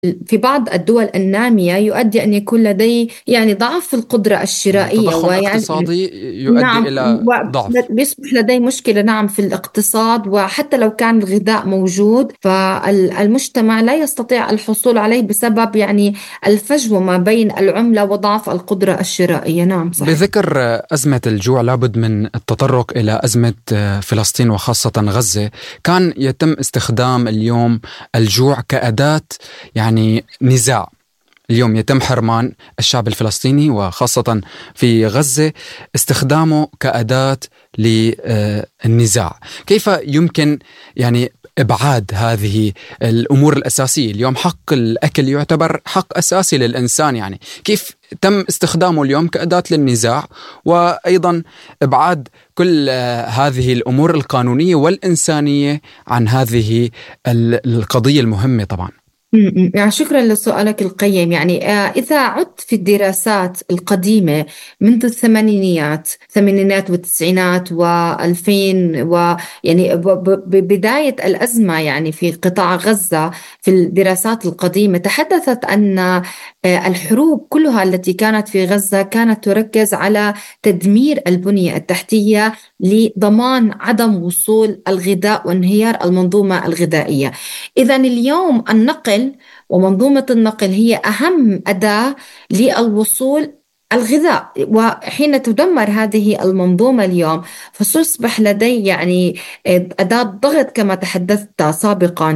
في بعض الدول النامية يؤدي أن يكون لديه يعني ضعف في القدرة يعني الشرائية، تضخم ويعني اقتصادي يؤدي نعم، إلى ضعف. وبيصبح لديه مشكلة نعم في الاقتصاد، وحتى لو كان الغذاء موجود فالمجتمع لا يستطيع الحصول عليه بسبب يعني الفجوة ما بين العملة وضعف القدرة الشرائية. نعم صحيح. بذكر أزمة الجوع لابد من التطرق إلى أزمة فلسطين وخاصة غزة. كان يتم استخدام اليوم الجوع كأداة يعني نزاع. اليوم يتم حرمان الشعب الفلسطيني وخاصة في غزة، استخدامه كأداة للنزاع. كيف يمكن يعني إبعاد هذه الأمور الأساسية؟ اليوم حق الأكل يعتبر حق أساسي للإنسان، يعني كيف تم استخدامه اليوم كأداة للنزاع، وأيضا إبعاد كل هذه الأمور القانونية والإنسانية عن هذه القضية المهمة طبعا. يعني شكرا لسؤالك القيم. يعني إذا عدت في الدراسات القديمة منذ الثمانينات والتسعينات والفين، ويعني ببداية الأزمة يعني في قطاع غزة، في الدراسات القديمة تحدثت أن الحروب كلها التي كانت في غزة كانت تركز على تدمير البنية التحتية لضمان عدم وصول الغذاء وانهيار المنظومة الغذائية. إذا اليوم النقل ومنظومة النقل هي أهم أداة للوصول الغذاء، وحين تدمر هذه المنظومة اليوم فسيصبح لدي يعني أداة ضغط كما تحدثت سابقا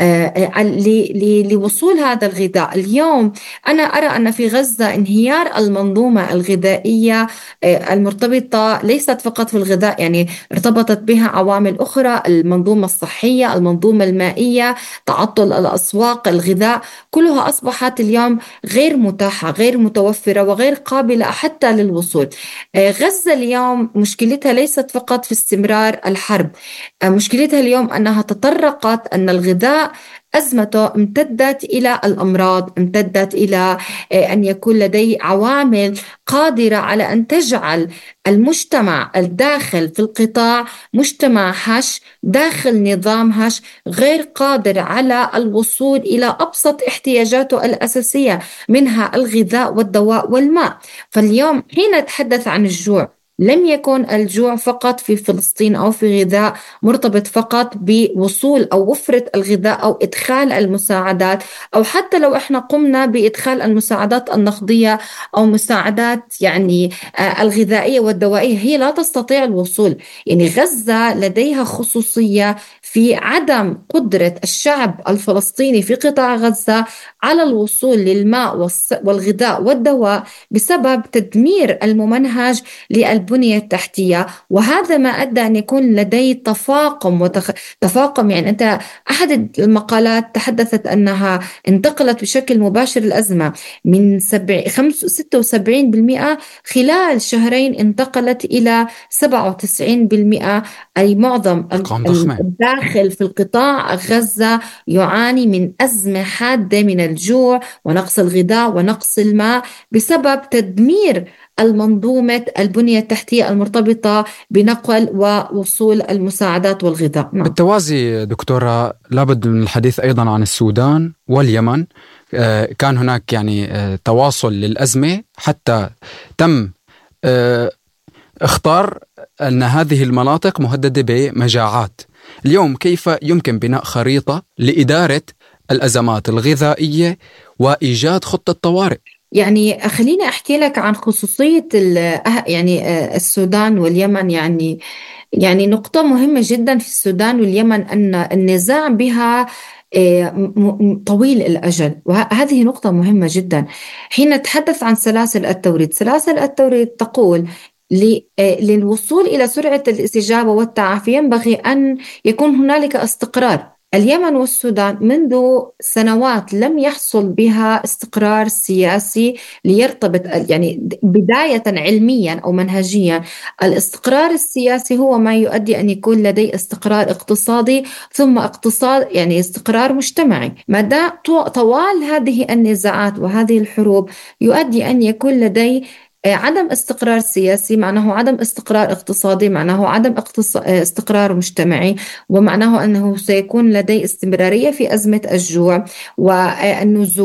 لوصول هذا الغذاء. اليوم أنا أرى أن في غزة انهيار المنظومة الغذائية المرتبطة ليست فقط في الغذاء، يعني ارتبطت بها عوامل أخرى: المنظومة الصحية، المنظومة المائية، تعطل الأسواق، الغذاء، كلها أصبحت اليوم غير متاحة، غير متوفرة، وغير قابلة حتى للوصول. غزة اليوم مشكلتها ليست فقط في استمرار الحرب، مشكلتها اليوم أنها تطرقت أن الغذاء أزمته امتدت إلى الأمراض، امتدت إلى أن يكون لديه عوامل قادرة على أن تجعل المجتمع الداخل في القطاع مجتمع هش داخل نظام هش، غير قادر على الوصول إلى أبسط احتياجاته الأساسية، منها الغذاء والدواء والماء. فاليوم حين نتحدث عن الجوع، لم يكن الجوع فقط في فلسطين أو في غذاء مرتبط فقط بوصول أو وفرة الغذاء أو إدخال المساعدات، أو حتى لو إحنا قمنا بإدخال المساعدات النقدية أو مساعدات يعني الغذائية والدوائية، هي لا تستطيع الوصول. يعني غزة لديها خصوصية في عدم قدرة الشعب الفلسطيني في قطاع غزة على الوصول للماء والغذاء والدواء بسبب تدمير الممنهج للبنية التحتية. وهذا ما أدى أن يكون لدي تفاقم. يعني أنت أحد المقالات تحدثت أنها انتقلت بشكل مباشر الأزمة من 76% خلال شهرين، انتقلت إلى 97%. أي معظم أرقام ضخمة. الداخل في القطاع غزة يعاني من أزمة حادة من الجوع ونقص الغذاء ونقص الماء بسبب تدمير المنظومة البنية التحتية المرتبطة بنقل ووصول المساعدات والغذاء. نعم. بالتوازي دكتورة، لابد من الحديث أيضا عن السودان واليمن. كان هناك يعني تواصل للأزمة، حتى تم اختار أن هذه المناطق مهددة بمجاعات. اليوم كيف يمكن بناء خريطة لإدارة الأزمات الغذائية وإيجاد خطة طوارئ؟ يعني خليني أحكي لك عن خصوصية يعني السودان واليمن. يعني نقطة مهمة جدا في السودان واليمن أن النزاع بها طويل الأجل، وهذه نقطة مهمة جدا. حين نتحدث عن سلاسل التوريد، سلاسل التوريد تقول للوصول إلى سرعة الاستجابة والتعافي ينبغي أن يكون هنالك استقرار. اليمن والسودان منذ سنوات لم يحصل بها استقرار سياسي ليرتبط، يعني بداية علميا أو منهجيا الاستقرار السياسي هو ما يؤدي أن يكون لدي استقرار اقتصادي، ثم اقتصاد يعني استقرار مجتمعي. مدى طوال هذه النزاعات وهذه الحروب يؤدي أن يكون لدي عدم استقرار سياسي معناه عدم استقرار اقتصادي، معناه عدم استقرار مجتمعي، ومعناه أنه سيكون لدي استمرارية في أزمة الجوع والنزوح.